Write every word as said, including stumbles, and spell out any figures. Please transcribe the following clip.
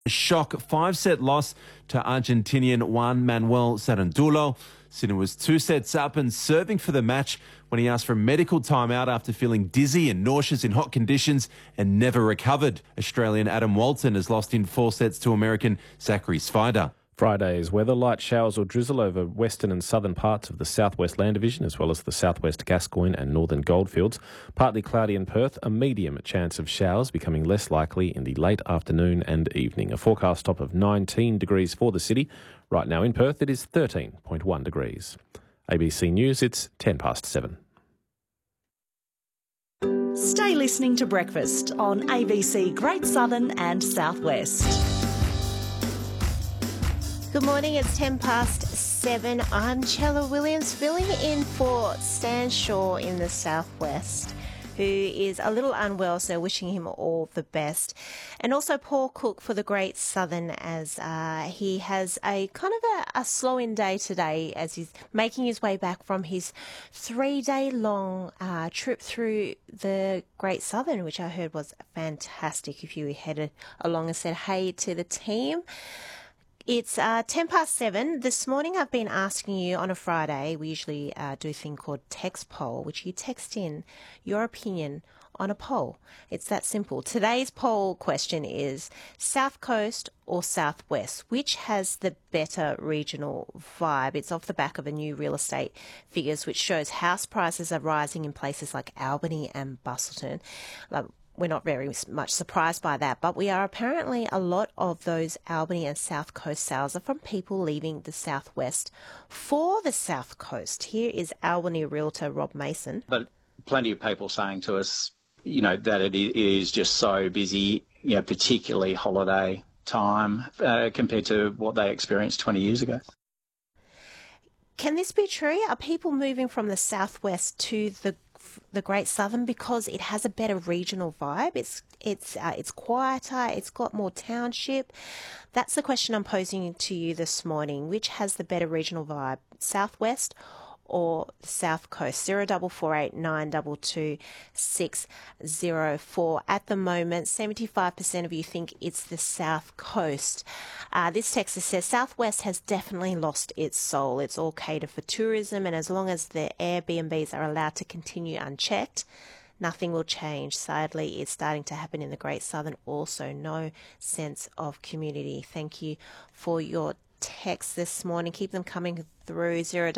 A shock five-set loss to Argentinian Juan Manuel Sarandulo. Sinner was two sets up and serving for the match when he asked for a medical timeout after feeling dizzy and nauseous in hot conditions and never recovered. Australian Adam Walton has lost in four sets to American Zachary Svider. Friday's weather: light showers or drizzle over western and southern parts of the southwest land division, as well as the southwest Gascoyne and northern Goldfields. Partly cloudy in Perth, a medium chance of showers becoming less likely in the late afternoon and evening. A forecast top of nineteen degrees for the city. Right now in Perth, it is thirteen point one degrees. A B C News, it's ten past seven. Stay listening to Breakfast on A B C Great Southern and Southwest. Good morning, it's ten past seven. I'm Chella Williams, filling in for Stan Shaw in the southwest, who is a little unwell, so wishing him all the best. And also Paul Cook for the Great Southern, as uh, he has a kind of a, a slow-in day today as he's making his way back from his three-day-long uh, trip through the Great Southern, which I heard was fantastic. If you headed along and said hey to the team. It's uh, ten past seven. This morning I've been asking you on a Friday, we usually uh, do a thing called text poll, which you text in your opinion on a poll. It's that simple. Today's poll question is South Coast or Southwest? Which has the better regional vibe? It's off the back of a new real estate figures, which shows house prices are rising in places like Albany and Busselton. Like, we're not very much surprised by that, but we are apparently a lot of those Albany and South Coast sales are from people leaving the Southwest for the South Coast. Here is Albany realtor Rob Mason. But plenty of people saying to us, you know, that it is just so busy, you know, particularly holiday time uh, compared to what they experienced twenty years ago. Can this be true? Are people moving from the Southwest to the the Great Southern because it has a better regional vibe? It's it's uh, it's quieter. It's got more township. That's the question I'm posing to you this morning. Which has the better regional vibe, Southwest or South Coast? Zero double four eight nine double two six zero four. At the moment, seventy-five percent of you think it's the South Coast. Uh, this texter says Southwest has definitely lost its soul. It's all catered for tourism, and as long as the Airbnbs are allowed to continue unchecked, nothing will change. Sadly, it's starting to happen in the Great Southern. Also, no sense of community. Thank you for your text this morning. Keep them coming through. Zero